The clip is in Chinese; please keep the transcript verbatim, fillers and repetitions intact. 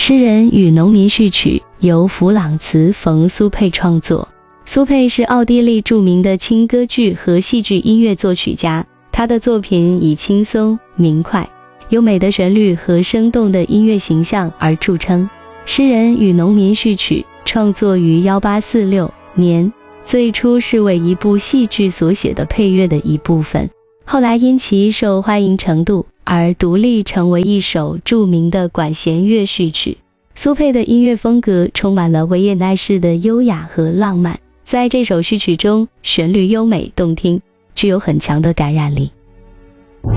诗人与农民序曲由弗朗茨·冯·苏佩创作。苏佩是奥地利著名的轻歌剧和戏剧音乐作曲家，他的作品以轻松、明快、优美的旋律和生动的音乐形象而著称。诗人与农民序曲创作于一八四六年，最初是为一部戏剧所写的配乐的一部分，后来因其受欢迎程度而独立成为一首著名的管弦乐序曲。苏佩的音乐风格充满了维也纳式的优雅和浪漫，在这首序曲中，旋律优美动听，具有很强的感染力。